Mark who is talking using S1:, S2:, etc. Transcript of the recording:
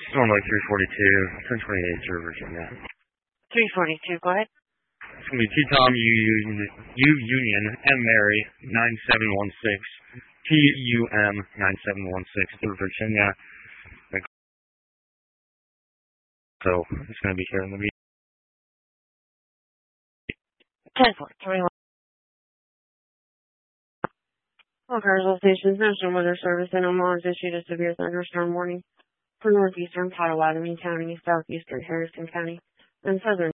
S1: Normally 342, 1028 through Virginia.
S2: 342, go ahead.
S1: It's going to be T-Tom, U Union, M Mary, 9716. TUM 9716 through Virginia. So it's going to be here in the meeting.
S2: 10-4, all cars, stations, National Weather Service in Omaha has issued a severe thunderstorm warning for northeastern Potawatomi County, southeastern Harrison County, and southern